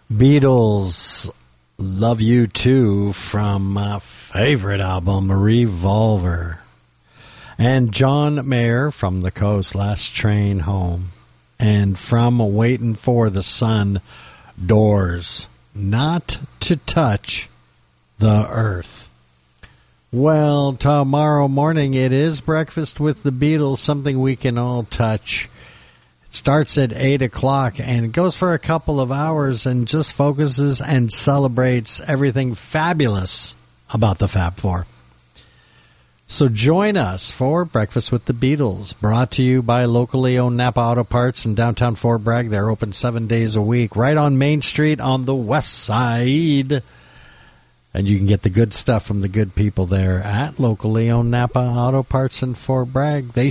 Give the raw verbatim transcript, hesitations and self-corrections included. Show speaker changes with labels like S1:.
S1: Beatles, Love You Too, from my favorite album, Revolver. And John Mayer from The Coast, Last Train Home. And from Waiting for the Sun, Doors, Not to Touch the Earth. Well, tomorrow morning it is Breakfast with the Beatles, something we can all touch. It starts at eight o'clock and goes for a couple of hours and just focuses and celebrates everything fabulous about the Fab Four. So join us for Breakfast with the Beatles, brought to you by locally owned Napa Auto Parts in downtown Fort Bragg. They're open seven days a week, right on Main Street on the west side. And you can get the good stuff from the good people there at locally owned Napa Auto Parts in Fort Bragg. They